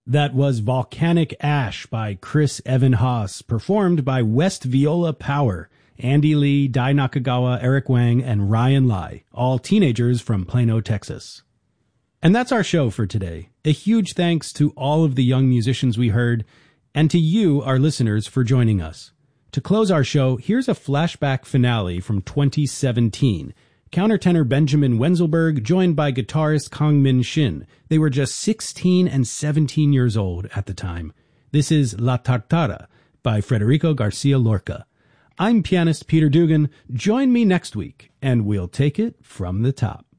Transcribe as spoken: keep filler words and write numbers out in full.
That was Volcanic Ash by Chris Evan Haas, performed by West Viola Power, Andy Lee, Dai Nakagawa, Eric Wang, and Ryan Lai, all teenagers from Plano, Texas. And that's our show for today. A huge thanks to all of the young musicians we heard, and to you, our listeners, for joining us. To close our show, here's a flashback finale from twenty seventeen. Countertenor Benjamin Wenzelberg, joined by guitarist Kangmin Shin. They were just sixteen and seventeen years old at the time. This is La Tartara by Federico Garcia Lorca. I'm pianist Peter Dugan. Join me next week, and we'll take it from the top.